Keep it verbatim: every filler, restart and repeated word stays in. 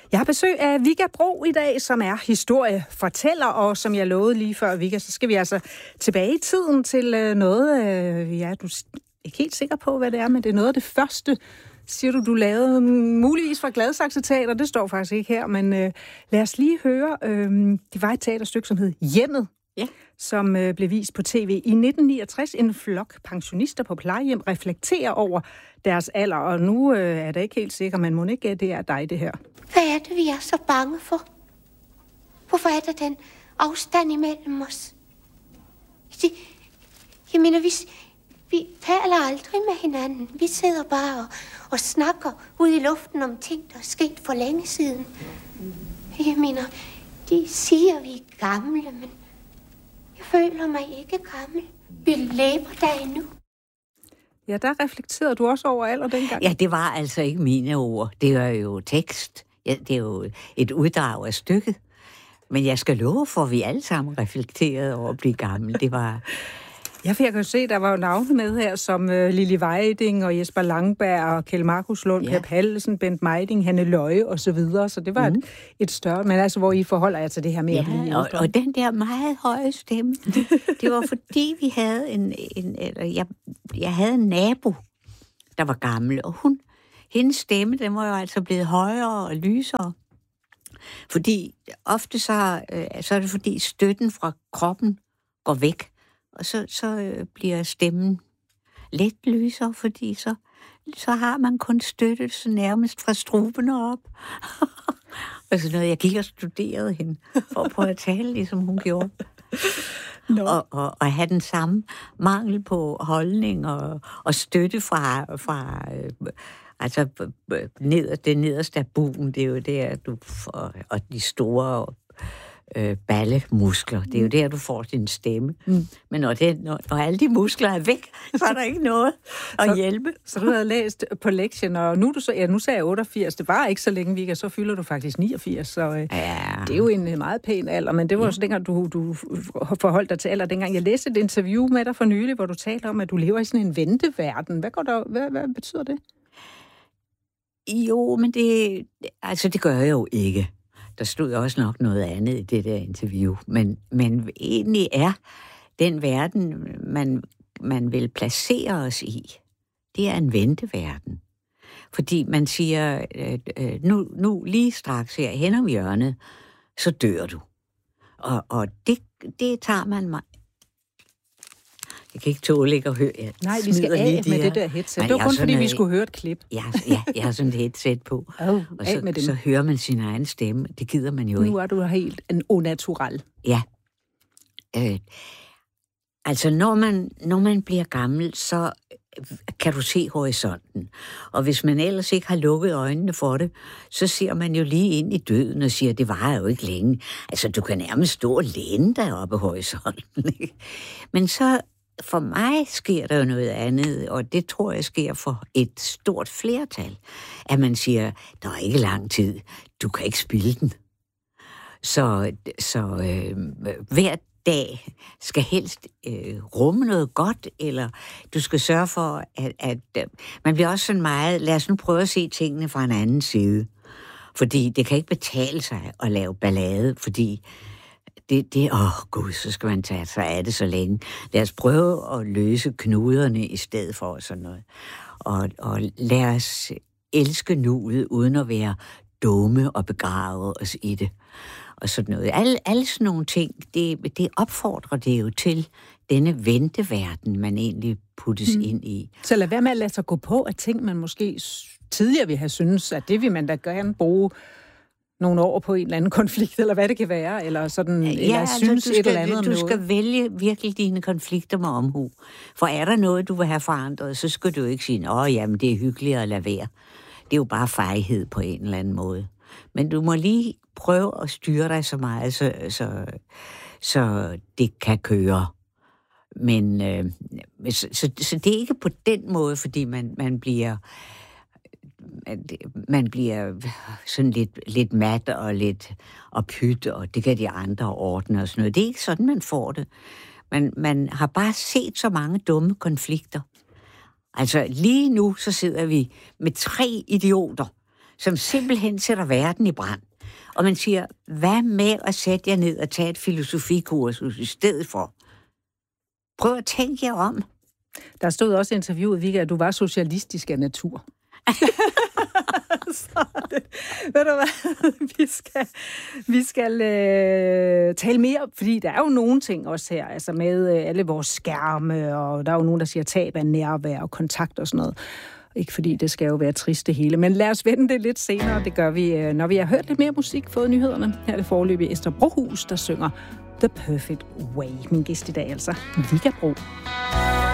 Jeg har besøg af Vigga Bro i dag, som er historiefortæller, og som jeg lovede lige før, Vigga, så skal vi altså tilbage i tiden til noget, ja, du er ikke helt sikker på, hvad det er, men det er noget af det første, siger du, du lavede muligvis fra Gladsaxe Teater, det står faktisk ikke her, men øh, lad os lige høre, øh, det var et teaterstykke, som hed Hjemmet, ja. som øh, blev vist på tv i nitten niogtres. En flok pensionister på plejehjem reflekterer over deres alder, og nu øh, er det ikke helt sikkert, men må ikke, det er dig, det her. Hvad er det, vi er så bange for? Hvorfor er der den afstand imellem os? Det, jeg mener, vi, vi taler aldrig med hinanden. Vi sidder bare og, og snakker ud i luften om ting, der er sket for længe siden. Jeg mener, de siger, at vi er gamle, men jeg føler mig ikke gammel. Vi lever der endnu. Ja, der reflekterede du også over alder dengang. Ja, det var altså ikke mine ord. Det var jo tekst. Ja, det er jo et uddrag af stykket. Men jeg skal love for, at vi alle sammen reflekterede over at blive gamle. Det var... Ja, for jeg kan jo se, der var jo navne med her, som uh, Lili Weiding og Jesper Langberg og Kjeld Markus Lund, ja. Per Pallesen, Bent Meiding, Hanne Løje og så videre. Så det var mm. et, et større, men altså, hvor I forholder jer til det her med ja, at blive og, og den der meget høje stemme, det var fordi, vi havde en, en eller jeg, jeg havde en nabo, der var gammel, og hun, hendes stemme, den var jo altså blevet højere og lysere. Fordi ofte så, øh, så er det fordi støtten fra kroppen går væk, og så, så øh, bliver stemmen lidt lysere, fordi så, så har man kun støttet så nærmest fra strubene op. Og sådan noget. Jeg gik og studerede hende for at prøve at tale, ligesom hun gjorde. No. Og, og, og have den samme mangel på holdning og, og støtte fra... fra øh, altså, ned, det nederste af bugen, det er jo der, du får, og de store øh, ballemuskler, det er jo der, du får din stemme. Mm. Men når, det, når, når alle de muskler er væk, så er der ikke noget at så, hjælpe. Så du havde læst på lektien, og nu, du så, ja, nu sagde jeg otteogfirs, det var ikke så længe, Vigga, så fylder du faktisk niogfirs, så øh, ja. Det er jo en meget pæn alder, men det var ja. også dengang, du, du forholdt dig til alder. Dengang jeg læste et interview med dig for nylig, hvor du talte om, at du lever i sådan en venteverden. Hvad, går der, hvad, hvad betyder det? Jo, men det, altså det gør jeg jo ikke. Der stod også nok noget andet i det der interview. Men, men egentlig er den verden, man, man vil placere os i, det er en venteverden. Fordi man siger, øh, nu, nu lige straks her hen om hjørnet, så dør du. Og, og det, det tager man mig. Jeg kan ikke tåle ikke at høre. Jeg Nej, vi skal af med det der headset. Det var kun fordi, vi skulle høre et klip. Ja, ja, jeg har sådan et headset på. Oh, og så, så hører man sin egen stemme. Det gider man jo nu ikke. Nu er du helt en unnatural. Ja. Øh, altså, når man, når man bliver gammel, så kan du se horisonten. Og hvis man ellers ikke har lukket øjnene for det, så ser man jo lige ind i døden og siger, det varer jo ikke længe. Altså, du kan nærmest stå og læne dig oppe i horisonten. Ikke? Men så for mig sker der jo noget andet, og det tror jeg sker for et stort flertal, at man siger, der er ikke lang tid, du kan ikke spilde den. Så, så øh, hver dag skal helst øh, rumme noget godt, eller du skal sørge for, at, at øh, man bliver også sådan meget, lad os nu prøve at se tingene fra en anden side. Fordi det kan ikke betale sig at lave ballade, fordi Det, det, åh gud, så skal man tage sig af det så længe. Lad os prøve at løse knuderne i stedet for sådan noget. Og, og lad os elske nuet, uden at være dumme og begrave os i det. Og sådan noget. Alle, alle sådan nogle ting, det, det opfordrer det jo til denne venteverden, man egentlig puttes mm. ind i. Så lad være med at lade sig gå på, at ting, man måske tidligere ville have syntes, at det vil man da gerne bruge nogle år på en eller anden konflikt, eller hvad det kan være, eller sådan, ja, eller altså, synes du skal, et eller andet om du noget. skal vælge virkelig dine konflikter med omhu. For er der noget, du vil have forandret, så skal du ikke sige, åh, jamen, det er hyggeligt at lade være. Det er jo bare fejhed på en eller anden måde. Men du må lige prøve at styre dig så meget, så, så, så det kan køre. Men øh, så, så, så det er ikke på den måde, fordi man, man bliver man bliver sådan lidt, lidt mat og lidt ophyt, og det kan de andre ordne og sådan noget. Det er ikke sådan, man får det. Man, man har bare set så mange dumme konflikter. Altså lige nu, så sidder vi med tre idioter, som simpelthen sætter verden i brand. Og man siger, hvad med at sætte jer ned og tage et filosofikursus i stedet for? Prøv at tænke jer om. Der stod også i interviewet, Vigga, at du var socialistisk af natur. Så det, ved du hvad, vi skal, vi skal øh, tale mere, fordi der er jo nogle ting også her, altså med øh, alle vores skærme, og der er jo nogen, der siger tab af nærvær og kontakt og sådan noget. Ikke fordi det skal jo være trist det hele, men lad os vende det lidt senere. Det gør vi, øh, når vi har hørt lidt mere musik, fået nyhederne. Her er det foreløbig Esther Brohus, der synger The Perfect Way. Min gæst i dag altså, Vigga Bro.